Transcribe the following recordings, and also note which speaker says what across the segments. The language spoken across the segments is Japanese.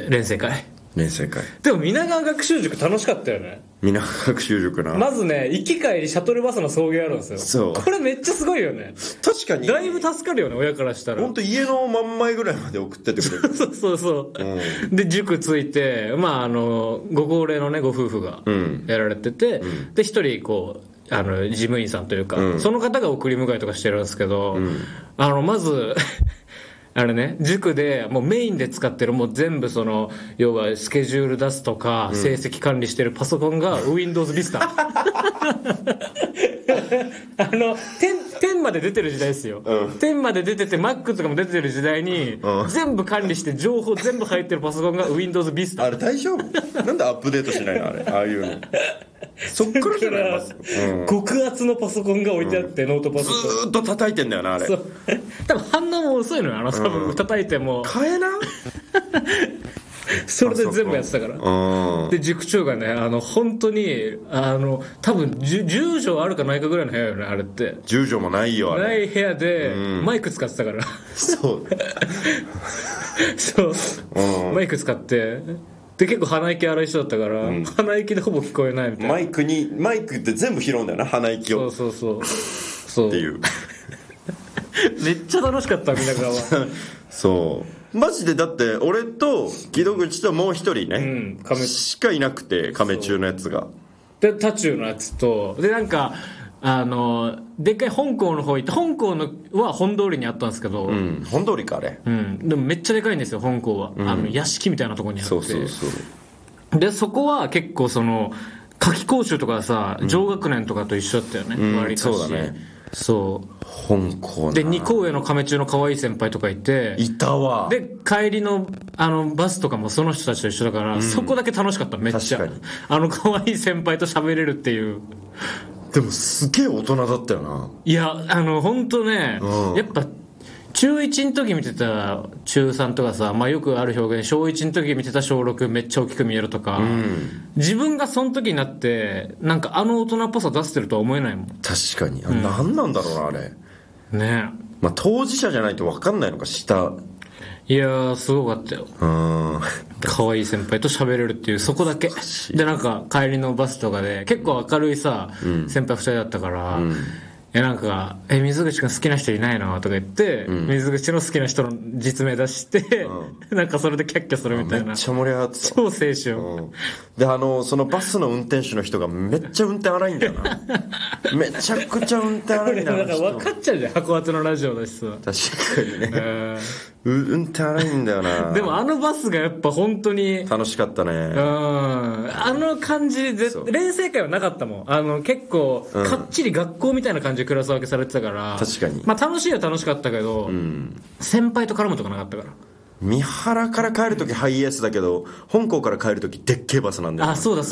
Speaker 1: 連成会。でも皆川学習塾楽しかったよね。
Speaker 2: 皆川学習塾な。
Speaker 1: まずね、行き帰りシャトルバスの送迎あるんですよ。
Speaker 2: そう。
Speaker 1: これめっちゃすごいよね。
Speaker 2: 確かに。
Speaker 1: だいぶ助かるよね、親からしたら。
Speaker 2: ほんと家の真ん前ぐらいまで送ってってくれる。
Speaker 1: そう、で、塾ついて、ご高齢のね、ご夫婦がやられてて、で、一人こう、事務員さんというか、その方が送り迎えとかしてるんですけど、まず、あれね、塾でもうメインで使ってるもう全部要はスケジュール出すとか、成績管理してるパソコンが Windows Vista 10まで出てる時代ですよ、10まで出てて Mac とかも出てる時代に、全部管理して情報全部入ってるパソコンが Windows Vista。
Speaker 2: あれ大丈夫？なんでアップデートしないのあれ、ああいうの。そっからじゃないます、
Speaker 1: 極厚のパソコンが置いてあって、ノートパソコン
Speaker 2: ずーっと叩いてんだよなあれ。
Speaker 1: そう多分反応も遅いのよ、多分叩いても
Speaker 2: 変えな
Speaker 1: それで全部やってたから。で塾長がね、本当に多分 10畳あるかないかぐらいの部屋よね、あれって。
Speaker 2: 10畳もないよあれ。
Speaker 1: ない部屋でマイク使ってたから
Speaker 2: そう
Speaker 1: そうマイク使ってで、結構鼻息荒い人だったから、鼻息でほぼ聞こえないみたいな。
Speaker 2: マイクって全部拾うんだよな、鼻息を。
Speaker 1: そう
Speaker 2: っていう
Speaker 1: めっちゃ楽しかった、皆川は。
Speaker 2: そうマジで。だって俺と木戸口ともう一人ね、しかいなくて、亀中のやつが
Speaker 1: で、タチューのやつとで、なんかでっかい香港の方行って、香港のは本通りにあったんですけど、
Speaker 2: 本通りかあれ、
Speaker 1: でもめっちゃでかいんですよ香港は、屋敷みたいなところにあって。
Speaker 2: そう
Speaker 1: でそこは結構夏期講習とかさ、上学年とかと一緒だったよね、割と。
Speaker 2: そうだね。
Speaker 1: そう
Speaker 2: 香港
Speaker 1: で2校上の亀中の可愛い先輩とかいて、
Speaker 2: いたわ。
Speaker 1: で帰りのバスとかもその人たちと一緒だから、そこだけ楽しかった、めっちゃ。
Speaker 2: 確かに
Speaker 1: 可愛い先輩と喋れるっていう。
Speaker 2: でもすげえ大人だったよな。
Speaker 1: いや本当ね、やっぱ中1の時見てた中3とかさ、よくある表現、小1の時見てた小6めっちゃ大きく見えるとか、自分がその時になってなんか大人っぽさ出してるとは思えないもん。
Speaker 2: 確かに。何なんだろうなあれ
Speaker 1: ね。
Speaker 2: 当事者じゃないと分かんないのか、
Speaker 1: いやーすごかったよ。可愛い先輩と喋れるっていう、そこだけで。なんか帰りのバスとかで結構明るいさ、先輩2人だったから、なんか水口くん好きな人いないのとか言って、水口の好きな人の実名出して、なんかそれでキャッキャするみたいな。
Speaker 2: めっちゃ盛り上がってた。
Speaker 1: 超青春。
Speaker 2: でそのバスの運転手の人がめっちゃ運転荒いんだよなめちゃくちゃ運転荒いんだよ。
Speaker 1: なんか分かっちゃうじゃん、箱跡のラジオだしさ。
Speaker 2: 確かにね、運転荒いんだよな
Speaker 1: でもバスがやっぱ本当に
Speaker 2: 楽しかったね。
Speaker 1: 感じで連成会はなかったもん。結構かっちり学校みたいな感じでクラス分けされてたから。
Speaker 2: 確かに。
Speaker 1: 楽しいは楽しかったけど、先輩と絡むとかなかったから。
Speaker 2: 三原から帰るときハイエースだけど、本校から帰るときでっけえバスなんだよ、ね。
Speaker 1: そうだ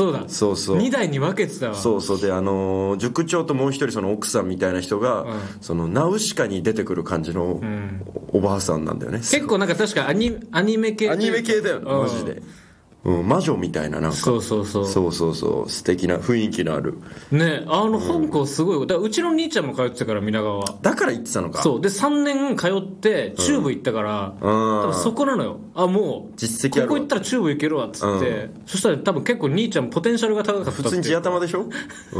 Speaker 1: 2台に分けてたわ。
Speaker 2: そうで塾長ともう一人その奥さんみたいな人が、ナウシカに出てくる感じのおばあさんなんだよね。
Speaker 1: 結構なんか確かアニメ系
Speaker 2: だよね、マジで。魔女みたいな、なんかそう素敵な雰囲気のある
Speaker 1: ね。香港すごい。だからうちの兄ちゃんも通ってたから、皆川は。
Speaker 2: だから行ってたのか。
Speaker 1: そうで3年通ってチューブ行ったから、多分そこなのよ。もう
Speaker 2: 実績あるわ、
Speaker 1: ここ行ったらチューブ行けるわっつって、そしたら多分結構兄ちゃんポテンシャルが高かったって。
Speaker 2: 普通に地頭でしょ。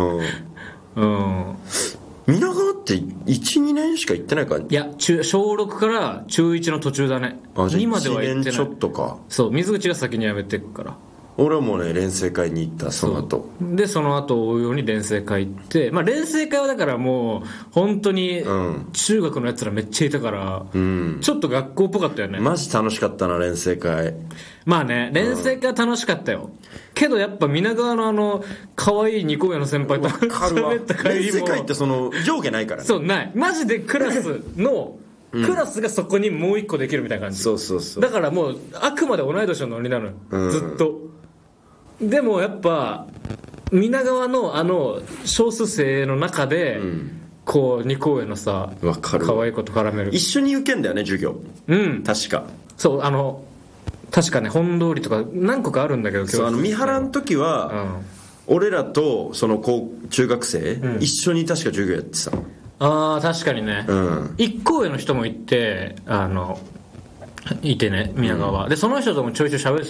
Speaker 2: 皆川って12年しか行ってないか。
Speaker 1: いや小6から中1の途中だね。2までは行ってない。
Speaker 2: 1年ちょっとか。
Speaker 1: そう水口が先に辞めてくから。
Speaker 2: 俺はもうね、連成会に行った。その後
Speaker 1: でその後追うように連成会行って、連成会はだからもう本当に中学のやつらめっちゃいたから、ちょっと学校っぽかったよね。
Speaker 2: マジ楽しかったな、連成会。
Speaker 1: 連成会は楽しかったよ、けどやっぱ皆川の可愛い2個上の先輩と喋った帰りも。
Speaker 2: 連成会って上下ないからね。
Speaker 1: そうない、マジでクラスのクラスがそこにもう一個できるみたいな感じ。
Speaker 2: そう
Speaker 1: だからもうあくまで同い年のノリなのよ、ずっと。でもやっぱ皆川の少数生の中で、こう2個上のさ可愛い子と絡める。
Speaker 2: 一緒に受けんだよね、授業。確か。
Speaker 1: そう確かね、本通りとか何個かあるんだけど、
Speaker 2: 三原の時は、俺らとその中学生、一緒に確か授業やってた。
Speaker 1: 確かにね、1個上の人もいてね、宮川は。でその人ともちょいちょい喋って